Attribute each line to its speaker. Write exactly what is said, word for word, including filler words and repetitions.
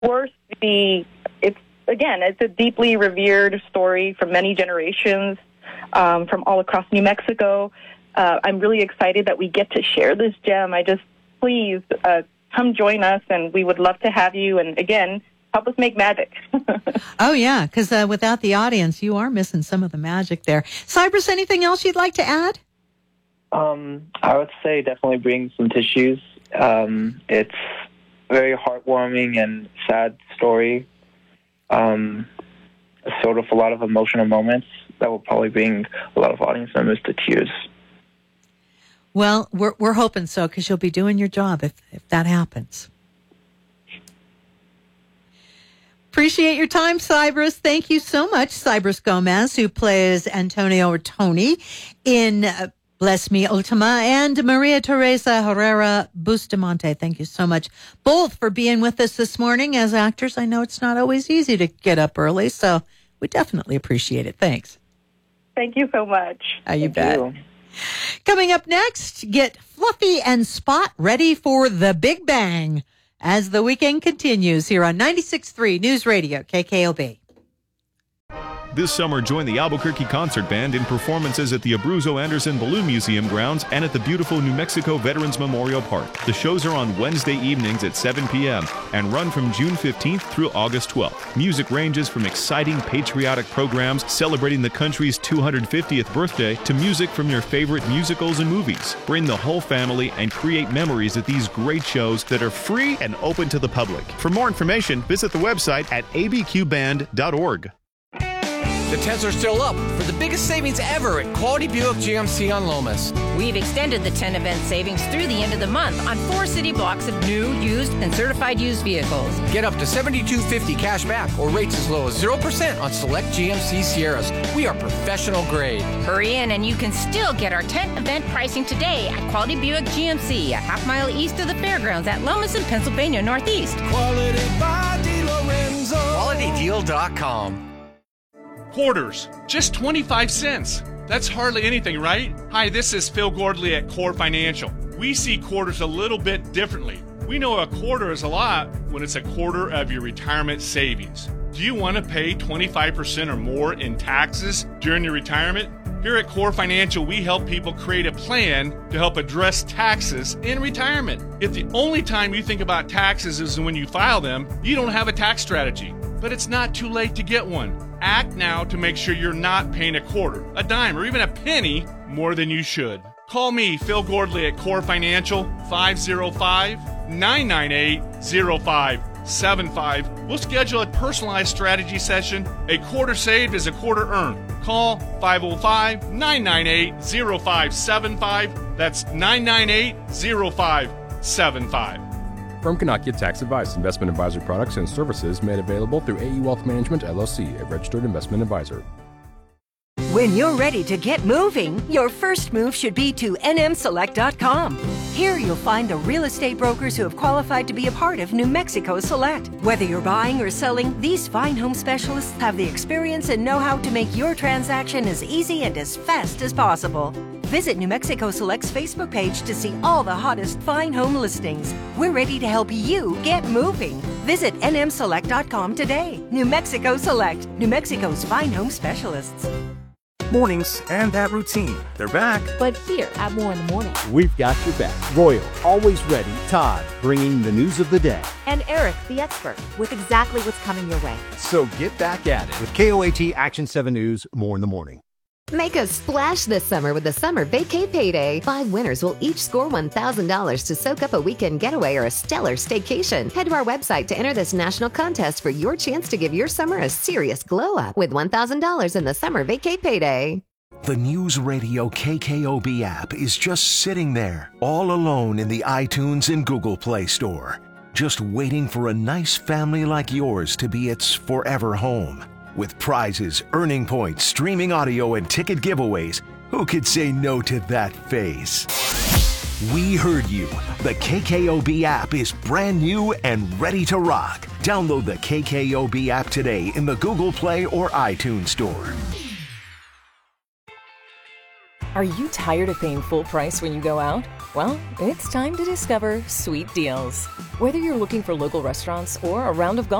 Speaker 1: course, the it's again, it's a deeply revered story from many generations um, from all across New Mexico. Uh, I'm really excited that we get to share this gem. I just, please, uh, come join us, and we would love to have you. And again, help us make magic.
Speaker 2: Oh, yeah, because uh, without the audience, you are missing some of the magic there. Cypress, anything else you'd like to add?
Speaker 3: Um, I would say definitely bring some tissues. Um, it's a very heartwarming and sad story. Um, sort of a lot of emotional moments that will probably bring a lot of audience members to tears.
Speaker 2: Well, we're we're hoping so, because you'll be doing your job if, if that happens. Appreciate your time, Cypress. Thank you so much, Cypress Gomez, who plays Antonio or Tony in uh, Bless Me Ultima, and Maria Teresa Herrera Bustamante. Thank you so much, both, for being with us this morning. As actors, I know it's not always easy to get up early, so we definitely appreciate it. Thanks.
Speaker 1: Thank you so much.
Speaker 2: Uh, you
Speaker 3: Thank
Speaker 2: bet.
Speaker 3: you.
Speaker 2: Coming up next, get Fluffy and Spot ready for the Big Bang as the weekend continues here on ninety-six point three News Radio, K K O B.
Speaker 4: This summer, join the Albuquerque Concert Band in performances at the Abruzzo Anderson Balloon Museum grounds and at the beautiful New Mexico Veterans Memorial Park. The shows are on Wednesday evenings at seven p.m. and run from June fifteenth through August twelfth. Music ranges from exciting patriotic programs celebrating the country's two hundred fiftieth birthday to music from your favorite musicals and movies. Bring the whole family and create memories at these great shows that are free and open to the public. For more information, visit the website at a b q band dot org.
Speaker 5: The tents are still up for the biggest savings ever at Quality Buick G M C on Lomas.
Speaker 6: We've extended the tent event savings through the end of the month on four city blocks of new, used, and certified used vehicles.
Speaker 5: Get up to seventy-two fifty cash back or rates as low as zero percent on select G M C Sierras. We are professional grade.
Speaker 6: Hurry in and you can still get our tent event pricing today at Quality Buick G M C, a half mile east of the fairgrounds at Lomas in Pennsylvania Northeast.
Speaker 5: Quality by DiLorenzo. quality deal dot com.
Speaker 7: Quarters, just twenty-five cents. That's hardly anything, right? Hi, this is Phil Gordley at Core Financial. We see quarters a little bit differently. We know a quarter is a lot when it's a quarter of your retirement savings. Do you want to pay twenty-five percent or more in taxes during your retirement? Here at Core Financial, we help people create a plan to help address taxes in retirement. If the only time you think about taxes is when you file them, you don't have a tax strategy. But it's not too late to get one. Act now to make sure you're not paying a quarter, a dime, or even a penny more than you should. Call me, Phil Gordley, at Core Financial, five oh five, nine nine eight, oh five seven five. We'll schedule a personalized strategy session. A quarter saved is a quarter earned. Call five oh five, nine nine eight, oh five seven five. That's nine nine eight, oh five seven five.
Speaker 8: Firm cannot give tax advice. Investment advisory products and services made available through A E Wealth Management, L L C, a registered investment advisor.
Speaker 9: When you're ready to get moving, your first move should be to N M select dot com. Here you'll find the real estate brokers who have qualified to be a part of New Mexico Select. Whether you're buying or selling, these fine home specialists have the experience and know-how to make your transaction as easy and as fast as possible. Visit New Mexico Select's Facebook page to see all the hottest fine home listings. We're ready to help you get moving. Visit N M select dot com today. New Mexico Select, New Mexico's fine home specialists.
Speaker 10: Mornings and that routine. They're back.
Speaker 11: But here at More in the Morning,
Speaker 12: we've got your back. Royal, always ready. Todd, bringing the news of the day.
Speaker 11: And Eric, the expert, with exactly what's coming your way.
Speaker 12: So get back at it with K O A T Action seven News, More in the Morning.
Speaker 13: Make a splash this summer with the Summer Vacay Payday. Five winners will each score one thousand dollars to soak up a weekend getaway or a stellar staycation. Head to our website to enter this national contest for your chance to give your summer a serious glow up with one thousand dollars in the Summer Vacay Payday.
Speaker 14: The News Radio K K O B app is just sitting there, all alone in the iTunes and Google Play Store, just waiting for a nice family like yours to be its forever home. With prizes, earning points, streaming audio, and ticket giveaways, who could say no to that face? We heard you. The K K O B app is brand new and ready to rock. Download the K K O B app today in the Google Play or iTunes Store.
Speaker 15: Are you tired of paying full price when you go out? Well, it's time to discover sweet deals. Whether you're looking for local restaurants or a round of golf,